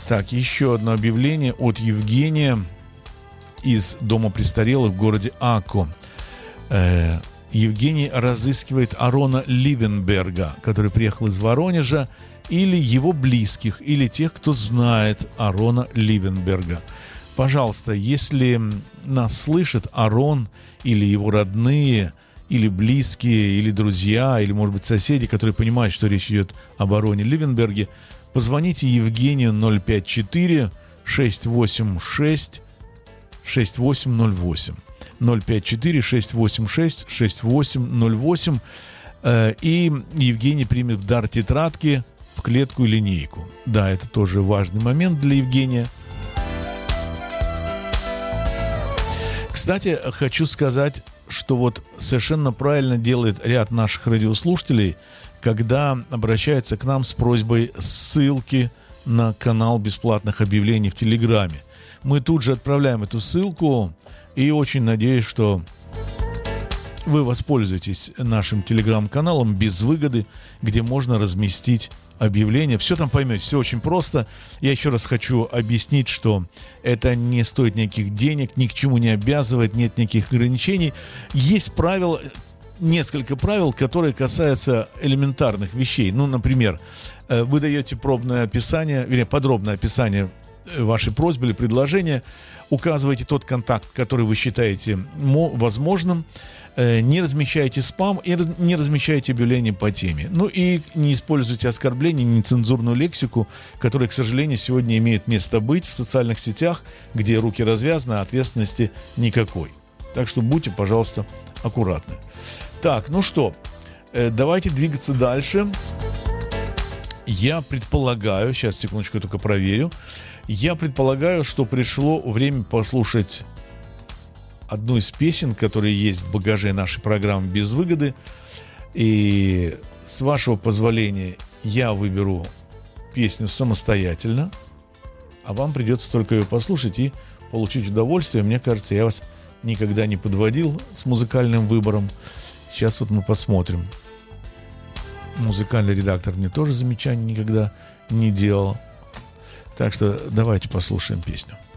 Так, еще одно объявление от Евгения из дома престарелых в городе Ако. Евгений разыскивает Арона Ливенберга, который приехал из Воронежа, или его близких, или тех, кто знает Арона Ливенберга. Пожалуйста, если нас слышит Арон или его родные, или близкие, или друзья, или, может быть, соседи, которые понимают, что речь идет об Ароне Ливенберге, позвоните Евгению 054-686-6808. 054-686-6808. И Евгений примет в дар тетрадки, в клетку и линейку. Да, это тоже важный момент для Евгения. Кстати, хочу сказать, что вот совершенно правильно делает ряд наших радиослушателей, когда обращаются к нам с просьбой ссылки на канал бесплатных объявлений в Телеграме. Мы тут же отправляем эту ссылку, и очень надеюсь, что вы воспользуетесь нашим Телеграм-каналом без выгоды, где можно разместить объявление. Все там поймете, все очень просто. Я еще раз хочу объяснить, что это не стоит никаких денег, ни к чему не обязывает, нет никаких ограничений. Есть правила, несколько правил, которые касаются элементарных вещей. Ну, например, вы даете пробное описание, вернее, подробное описание вашей просьбы или предложения, указываете тот контакт, который вы считаете возможным, не размещайте спам и не размещайте объявления по теме. Ну и не используйте оскорбления, нецензурную лексику, которая, к сожалению, сегодня имеет место быть в социальных сетях, где руки развязаны, а ответственности никакой. Так что будьте, пожалуйста, аккуратны. Так, ну что, давайте двигаться дальше. Я предполагаю, сейчас, секундочку, я только проверю. Я предполагаю, что пришло время послушать одну из песен, которые есть в багаже нашей программы «Без выгоды». И с вашего позволения я выберу песню самостоятельно, а вам придется только ее послушать и получить удовольствие. Мне кажется, я вас никогда не подводил с музыкальным выбором. Сейчас вот мы посмотрим. Музыкальный редактор мне тоже замечаний никогда не делал. Так что давайте послушаем песню.